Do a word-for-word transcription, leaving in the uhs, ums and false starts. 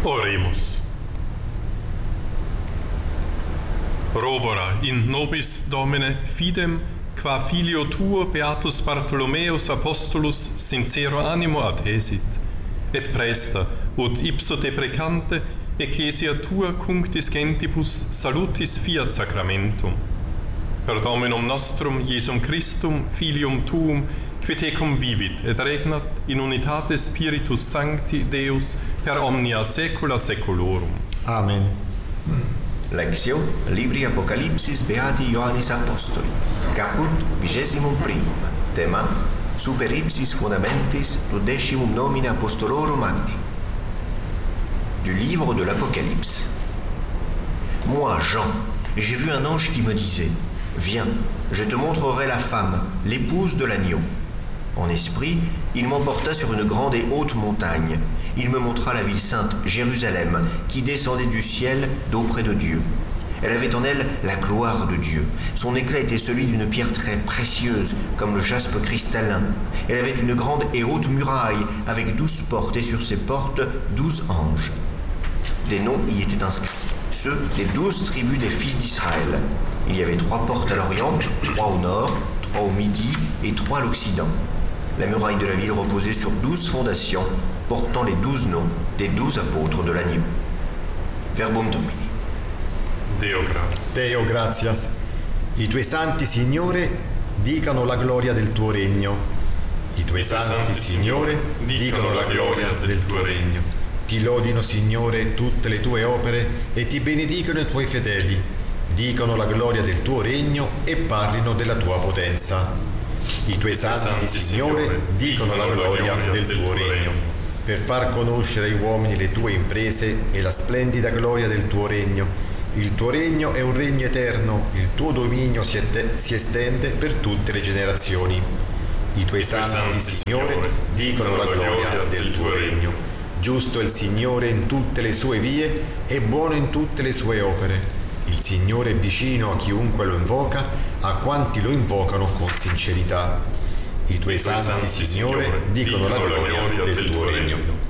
Oremus. Robora in nobis Domine fidem, qua filio tuo Beatus Bartholomeus Apostolus sincero animo adhesit, et presta, ut ipso deprecante, ecclesia tua cunctis gentibus salutis fiat sacramentum. Per Dominum nostrum Iesum Christum, filium tuum, qui tecum vivit et regnat in unitate Spiritus Sancti Deus per omnia saecula saeculorum. Amen. Lectio Libri Apocalipsis Beati Ioannis Apostoli. Caput vigesimum primum. Thema Super ipsis fundamentis duodecimum nomine apostolorum magni. Du livre de l'Apocalypse. Moi, Jean, j'ai vu un ange qui me disait: Viens, je te montrerai la femme, l'épouse de l'agneau. En esprit, il m'emporta sur une grande et haute montagne. Il me montra la ville sainte, Jérusalem, qui descendait du ciel d'auprès de Dieu. Elle avait en elle la gloire de Dieu. Son éclat était celui d'une pierre très précieuse, comme le jaspe cristallin. Elle avait une grande et haute muraille, avec douze portes, et sur ces portes, douze anges. Des noms y étaient inscrits, ceux des douze tribus des fils d'Israël. Il y avait trois portes à l'Orient, trois au nord, trois au midi et trois à l'Occident. La muraille de la ville reposait sur douze fondations, portant les douze noms des douze apôtres de l'agneau. Verbum Domini. Deo gratias. Deo gratias. I tuoi santi, Signore, dicano la gloria del tuo regno. I tuoi santi, Signore, dicano la gloria del tuo regno. Ti lodino, Signore, tutte le tue opere e ti benedicano i tuoi fedeli. Dicano la gloria del tuo regno e parlino della tua potenza. I tuoi santi, Signore, dicono la gloria del tuo regno, per far conoscere ai uomini le tue imprese e la splendida gloria del tuo regno. Il tuo regno è un regno eterno, il tuo dominio si, ette- si estende per tutte le generazioni. I tuoi santi, Signore, dicono la gloria del tuo regno. Giusto è il Signore in tutte le sue vie e buono in tutte le sue opere. Il Signore è vicino a chiunque lo invoca, a quanti lo invocano con sincerità. I tuoi santi, Signore, dicono la gloria del tuo regno.